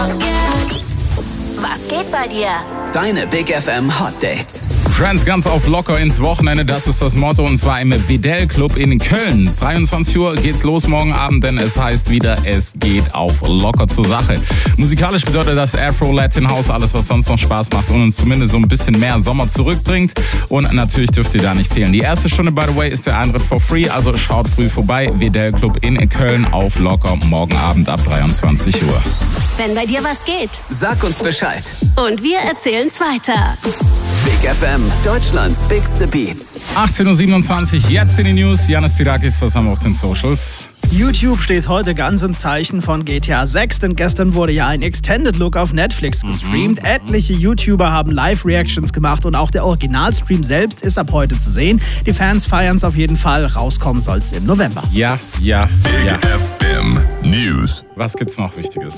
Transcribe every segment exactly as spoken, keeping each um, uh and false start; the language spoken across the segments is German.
Was geht bei dir? Deine Big F M Hot Dates. Friends ganz auf locker ins Wochenende, das ist das Motto, und zwar im Videl Club in Köln. dreiundzwanzig Uhr geht's los morgen Abend, denn es heißt wieder, es geht auf locker zur Sache. Musikalisch bedeutet das Afro, Latin House, alles was sonst noch Spaß macht und uns zumindest so ein bisschen mehr Sommer zurückbringt. Und natürlich dürft ihr da nicht fehlen. Die erste Stunde, by the way, ist der Eintritt for free, also schaut früh vorbei. Videl Club in Köln auf locker morgen Abend ab dreiundzwanzig Uhr. Wenn bei dir was geht, Sag uns Bescheid. und wir erzählen's weiter. Big F M, Deutschlands bigste Beats. achtzehn Uhr siebenundzwanzig, jetzt in die News. Janis Tirakis, was haben wir auf den Socials? YouTube steht heute ganz im Zeichen von G T A sechs, denn gestern wurde ja ein Extended Look auf Netflix gestreamt. Mhm. Etliche YouTuber haben Live-Reactions gemacht und auch der Originalstream selbst ist ab heute zu sehen. Die Fans feiern es auf jeden Fall. Rauskommen soll es im November. Ja, ja, ja. F M News. Was gibt's noch Wichtiges?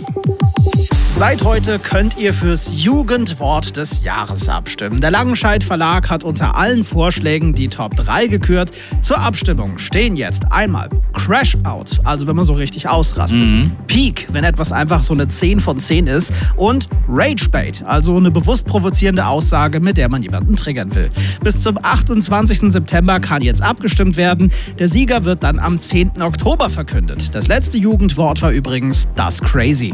Seit heute könnt ihr fürs Jugendwort des Jahres abstimmen. Der Langenscheidt Verlag hat unter allen Vorschlägen die Top drei gekürt. Zur Abstimmung stehen jetzt einmal Crash Out, also wenn man so richtig ausrastet. Mhm. Peak, wenn etwas einfach so eine zehn von zehn ist. Und Ragebait, also eine bewusst provozierende Aussage, mit der man jemanden triggern will. Bis zum achtundzwanzigsten September kann jetzt abgestimmt werden. Der Sieger wird dann am zehnten Oktober verkündet. Das letzte Jugendwort war übrigens das Crazy.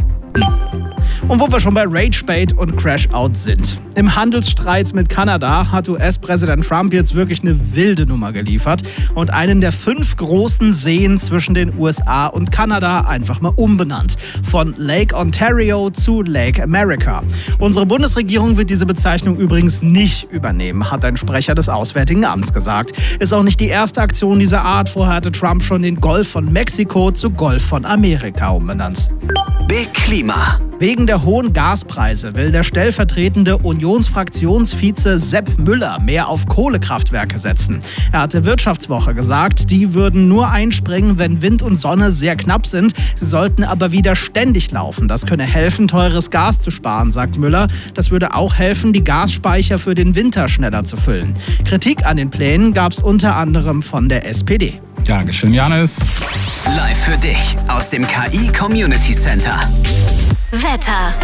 Und wo wir schon bei Ragebait und Crash-Out sind. Im Handelsstreit mit Kanada hat U S-Präsident Trump jetzt wirklich eine wilde Nummer geliefert und einen der fünf großen Seen zwischen den U S A und Kanada einfach mal umbenannt. Von Lake Ontario zu Lake America. Unsere Bundesregierung wird diese Bezeichnung übrigens nicht übernehmen, hat ein Sprecher des Auswärtigen Amts gesagt. Ist auch nicht die erste Aktion dieser Art. Vorher hatte Trump schon den Golf von Mexiko zu Golf von Amerika umbenannt. Big Klima. Wegen der hohen Gaspreise will der stellvertretende Unionsfraktionsvize Sepp Müller mehr auf Kohlekraftwerke setzen. Er hat der Wirtschaftswoche gesagt, die würden nur einspringen, wenn Wind und Sonne sehr knapp sind. Sie sollten aber wieder ständig laufen. Das könne helfen, teures Gas zu sparen, sagt Müller. Das würde auch helfen, die Gasspeicher für den Winter schneller zu füllen. Kritik an den Plänen gab es unter anderem von der S P D. Dankeschön, Janis. Live für dich aus dem K I Community Center. Wetter.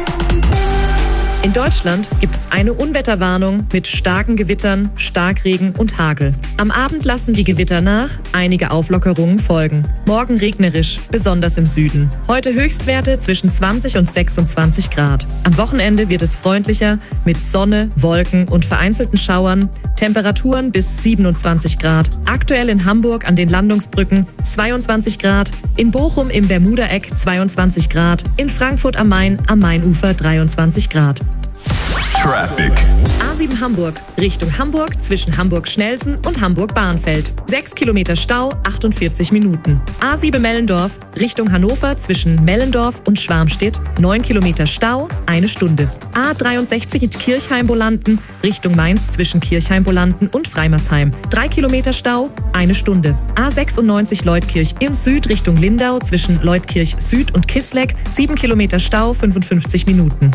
In Deutschland gibt es eine Unwetterwarnung mit starken Gewittern, Starkregen und Hagel. Am Abend lassen die Gewitter nach, einige Auflockerungen folgen. Morgen regnerisch, besonders im Süden. Heute Höchstwerte zwischen zwanzig und sechsundzwanzig Grad. Am Wochenende wird es freundlicher mit Sonne, Wolken und vereinzelten Schauern. Temperaturen bis siebenundzwanzig Grad. Aktuell in Hamburg an den Landungsbrücken zweiundzwanzig Grad. In Bochum im Bermudaeck zweiundzwanzig Grad. In Frankfurt am Main am Mainufer dreiundzwanzig Grad. Traffic. A sieben Hamburg, Richtung Hamburg zwischen Hamburg-Schnelsen und Hamburg-Bahrenfeld. sechs Kilometer Stau, achtundvierzig Minuten. A sieben Mellendorf, Richtung Hannover zwischen Mellendorf und Schwarmstedt. neun Kilometer Stau, eine Stunde. A dreiundsechzig Kirchheim-Bolanden, Richtung Mainz zwischen Kirchheim-Bolanden und Freimersheim. drei Kilometer Stau, eine Stunde. A sechsundneunzig Leutkirch im Süd Richtung Lindau zwischen Leutkirch Süd und Kisleck. sieben Kilometer Stau, fünfundfünfzig Minuten.